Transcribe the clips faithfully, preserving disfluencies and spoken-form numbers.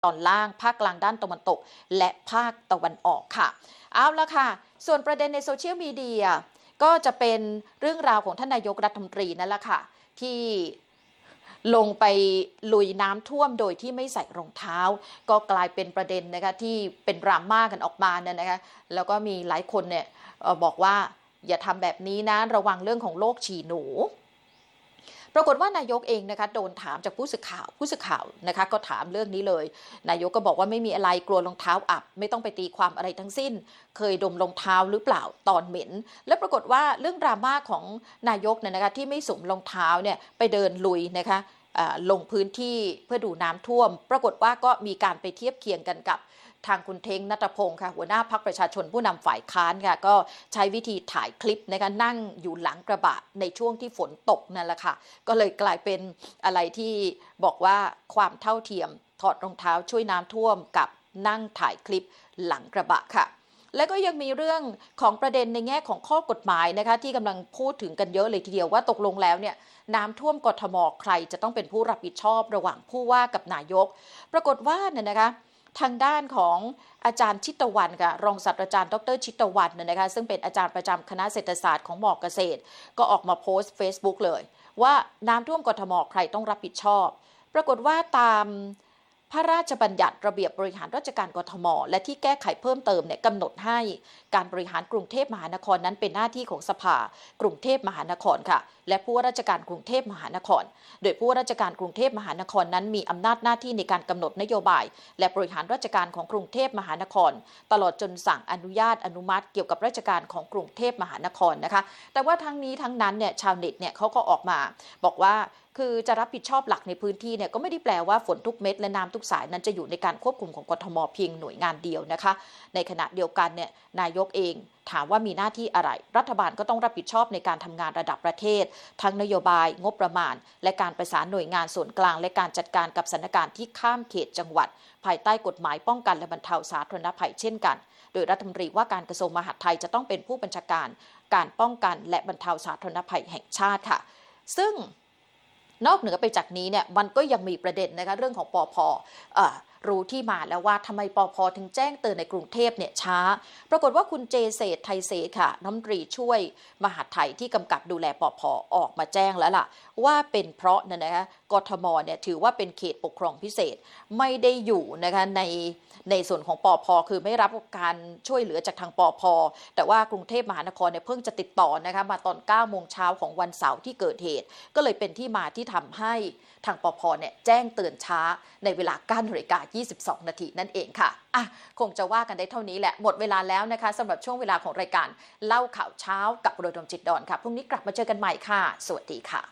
ตอนล่างภาคกลางด้านตะวันตกและภาคตะวันออกค่ะเอาละค่ะส่วนประเด็นในโซเชียลมีเดียก็จะเป็นเรื่องราวของท่านนายกรัฐมนตรีนั่นแหละค่ะที่ลงไปลุยน้ำท่วมโดยที่ไม่ใส่รองเท้าก็กลายเป็นประเด็นนะคะที่เป็นดราม่ากันออกมาเนี่ยนะคะแล้วก็มีหลายคนเนี่ยบอกว่าอย่าทำแบบนี้นะระวังเรื่องของโรคฉี่หนูปรากฏว่านายกเองนะคะโดนถามจากผู้สื่อข่าวผู้สื่อข่าวนะคะก็ถามเรื่องนี้เลยนายกก็บอกว่าไม่มีอะไรกลัวรองเท้าอับไม่ต้องไปตีความอะไรทั้งสิ้นเคยดมรองเท้าหรือเปล่าตอนเหม็นและปรากฏว่าเรื่องดราม่าของนายกเนี่ยนะคะที่ไม่สวมรองเท้าเนี่ยไปเดินลุยนะคะลงพื้นที่เพื่อดูน้ำท่วมปรากฏว่าก็มีการไปเทียบเคียงกันกับทางคุณเท้งณัฐพงศ์ค่ะหัวหน้าพรรคประชาชนผู้นำฝ่ายค้านค่ะก็ใช้วิธีถ่ายคลิปนะคะนั่งอยู่หลังกระบะในช่วงที่ฝนตกนั่นแหละค่ะก็เลยกลายเป็นอะไรที่บอกว่าความเท่าเทียมถอดรองเท้าช่วยน้ำท่วมกับนั่งถ่ายคลิปหลังกระบะค่ะและก็ยังมีเรื่องของประเด็นในแง่ของข้อกฎหมายนะคะที่กำลังพูดถึงกันเยอะเลยทีเดียวว่าตกลงแล้วเนี่ยน้ำท่วมกทม.ใครจะต้องเป็นผู้รับผิดชอบระหว่างผู้ว่ากับนายกปรากฏว่าเนี่ยนะคะทางด้านของอาจารย์ชิตวรรณค่ะรองศาสตราจารย์ดรชิตวรรณเนี่ยนะคะซึ่งเป็นอาจารย์ประจำคณะเศรษฐศาสตร์ของม.เกษตรก็ออกมาโพสต์ Facebook เลยว่าน้ำท่วมกทม.ใครต้องรับผิดชอบปรากฏว่าตามพระราชบัญญัติระเบียบบริหารราชการกทม.และที่แก้ไขเพิ่มเติมเนี่ยกำหนดให้การบริหารกรุงเทพมหานครนั้นเป็นหน้าที่ของสภากรุงเทพมหานครค่ะและผู้ว่าราชการกรุงเทพมหานครโดยผู้ว่าราชการกรุงเทพมหานครนั้นมีอำนาจหน้าที่ในการกำหนดนโยบายและบริหารราชการของกรุงเทพมหานครตลอดจนสั่งอนุญาตอนุมัติเกี่ยวกับราชการของกรุงเทพมหานครนะคะแต่ว่าทั้งนี้ทั้งนั้นเนี่ยชาวเน็ตเนี่ยเขาก็ออกมาบอกว่าคือจะรับผิดชอบหลักในพื้นที่เนี่ยก็ไม่ได้แปลว่าฝนทุกเม็ดและน้ำทุกสายนั้นจะอยู่ในการควบคุมของกทม.เพียงหน่วยงานเดียวนะคะในขณะเดียวกันเนี่ยนายกเองถามว่ามีหน้าที่อะไรรัฐบาลก็ต้องรับผิดชอบในการทำงานระดับประเทศทั้งนโยบายงบประมาณและการประสานหน่วยงานส่วนกลางและการจัดการกับสถานการณ์ที่ข้ามเขตจังหวัดภายใต้กฎหมายป้องกันและบรรเทาสาธารณภัยเช่นกันโดยรัฐมนตรีว่าการกระทรวงมหาดไทยจะต้องเป็นผู้บัญชาการการป้องกันและบรรเทาสาธารณภัยแห่งชาติค่ะซึ่งนอกเหนือไปจากนี้เนี่ยมันก็ยังมีประเด็นนะคะเรื่องของปภ.รู้ที่มาแล้วว่าทำไมปภ.ถึงแจ้งเตือนในกรุงเทพเนี่ยช้าปรากฏว่าคุณเจเศรษฐ์ไทยเศรษฐ์ค่ะรัฐมนตรีช่วยมหาดไทยที่กำกับดูแลปภ.ออกมาแจ้งแล้วล่ะว่าเป็นเพราะเนี่ยนะคะกทม.เนี่ยถือว่าเป็นเขตปกครองพิเศษไม่ได้อยู่นะคะในในส่วนของปภ.คือไม่รับการช่วยเหลือจากทางปภ.แต่ว่ากรุงเทพมหานครเนี่ยเพิ่งจะติดต่อนะคะมาตอนเก้าโมงเช้าของวันเสาร์ที่เกิดเหตุก็เลยเป็นที่มาที่ทำให้ทางปภ.เนี่ยแจ้งเตือนช้าในเวลา เก้านาฬิกายี่สิบสองนาทีนั่นเองค่ะอ่ะคงจะว่ากันได้เท่านี้แหละหมดเวลาแล้วนะคะสำหรับช่วงเวลาของรายการเล่าข่าวเช้ากับโรดมจิตดอนค่ะพรุ่งนี้กลับมาเจอกันใหม่ค่ะสวัสดีค่ะ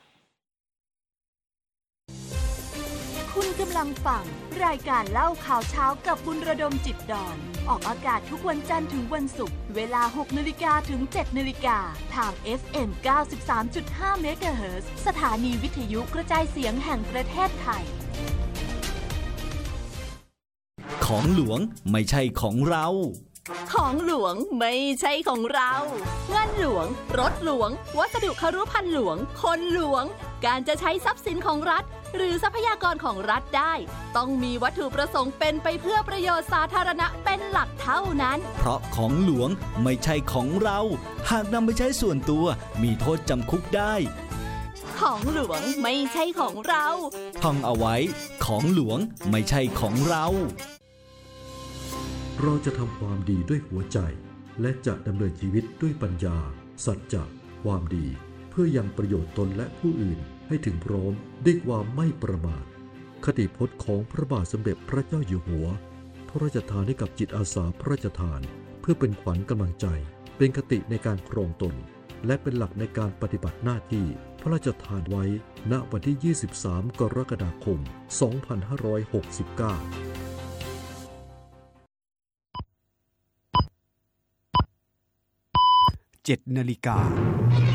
คุณกำลังฟังรายการเล่าข่าวเช้ากับบุญระดมจิตดอนออกอากาศทุกวันจันทร์ถึงวันศุกร์เวลา หกนาฬิกาถึง เจ็ดนาฬิกาทาง เอฟ เอ็ม เก้าสิบสามจุดห้า เมกะเฮิรตซ์สถานีวิทยุกระจายเสียงแห่งประเทศไทยของหลวงไม่ใช่ของเราของหลวงไม่ใช่ของเราเงินหลวงรถหลวงวัสดุครุภัณฑ์หลวงคนหลวงการจะใช้ทรัพย์สินของรัฐหรือทรัพยากรของรัฐได้ต้องมีวัตถุประสงค์เป็นไปเพื่อประโยชน์สาธารณะเป็นหลักเท่านั้นเพราะของหลวงไม่ใช่ของเราหากนำไปใช้ส่วนตัวมีโทษจำคุกได้ของหลวงไม่ใช่ของเราท่องเอาไว้ของหลวงไม่ใช่ของเราเราจะทำความดีด้วยหัวใจและจะดำเนินชีวิตด้วยปัญญาสัจจะความดีเพื่อยังประโยชน์ตนและผู้อื่นให้ถึงพร้อมด้วยความไม่ประมาทคติพจน์ของพระบาทสมเด็จพระเจ้าอยู่หัวพระราชทานให้กับจิตอาสาพระราชทานเพื่อเป็นขวัญกำลังใจเป็นคติในการครองตนและเป็นหลักในการปฏิบัติหน้าที่พระราชทานไว้ณวันที่ยี่สิบสามกรกฎาคมสองพันห้าร้อยหกสิบเก้าเจ็ดนาฬิกา